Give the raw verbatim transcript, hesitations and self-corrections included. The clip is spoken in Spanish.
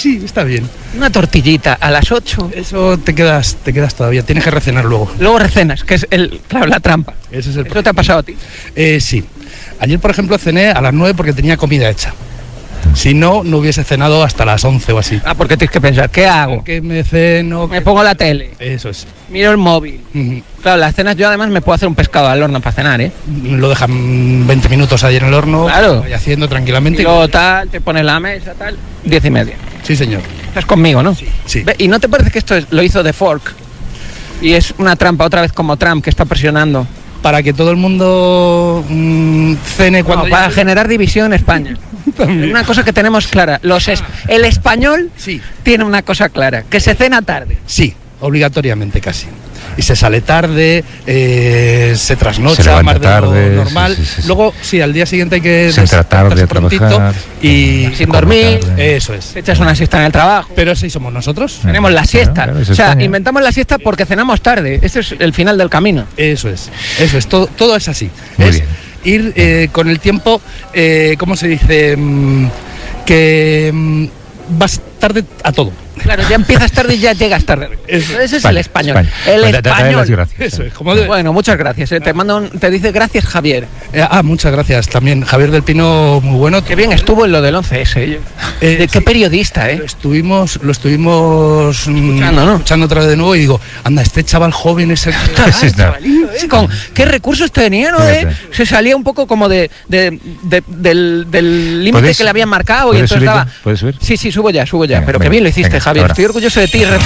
sí, está bien. Una tortillita a las ocho. Eso te quedas, te quedas todavía, tienes que recenar luego. Luego recenas, que es el, claro, la trampa. Ese es el ¿Eso te ha pasado a ti? Eh, sí. Ayer, por ejemplo, cené a las nueve porque tenía comida hecha. Si no, no hubiese cenado hasta las once o así. Ah, porque tienes que pensar, ¿qué hago? ¿Qué me ceno? Me pongo la tele. Eso es. Miro el móvil. Uh-huh. Claro, las cenas yo además me puedo hacer un pescado al horno para cenar, ¿eh? Lo dejan veinte minutos ahí en el horno. Claro. Y haciendo tranquilamente. Y luego tal, te pones la mesa, tal, diez y media. Sí, señor. Estás conmigo, ¿no? Sí. sí. ¿Y no te parece que esto es, lo hizo The Fork? Y es una trampa otra vez como Trump que está presionando. Para que todo el mundo mmm, cene cuando... No, para ya... generar división en España. Una cosa que tenemos clara. Los es... El español sí. tiene una cosa clara, que se cena tarde. Sí, obligatoriamente casi. Y se sale tarde, eh, se trasnocha se más de tarde, lo normal. Sí, sí, sí. Luego, sí, al día siguiente hay que... Se entra tarde a trabajar. Y sin dormir. Tarde. Eso es. Te echas una siesta en el trabajo. Pero sí somos nosotros. Tenemos la siesta. Claro, o sea, España. inventamos la siesta porque cenamos tarde. Este es el final del camino. Eso es. Eso es. Todo, todo es así. Muy es bien. Ir eh, con el tiempo, eh, ¿cómo se dice? Mm, que mm, vas tarde a todo. Claro, ya empiezas tarde y ya llegas tarde. Eso. Ese es España, el español. España. El Pues da- da- da las español. gracias. Eso es. Como de... Bueno, muchas gracias. eh. Te mando un- te dice gracias Javier. eh, ah, muchas gracias también. Javier del Pino, muy bueno. Qué bien estuvo en lo del once ese. Eh, De qué sí. periodista, Lo ¿eh? estuvimos, lo estuvimos mm, Escuchando, ¿no? escuchando otra vez de nuevo y digo, anda, este chaval joven es el que... Sí, está. Chavalillo, ¿eh? Con qué recursos tenía, ¿no? Sí, ¿Eh? sí. Se salía un poco como de, de- de- del, del límite ¿Puedes- que le habían marcado y ¿Puedes entonces subir daba. ya? ¿Puedes subir? Sí, sí, subo ya, subo ya. Venga, Pero qué venga, bien lo hiciste, venga, Javier. ahora. Estoy orgulloso de ti.